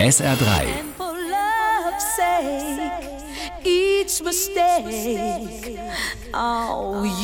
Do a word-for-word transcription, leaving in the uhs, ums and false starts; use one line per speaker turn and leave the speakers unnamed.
S R drei.
And for love's sake, each mistake, oh,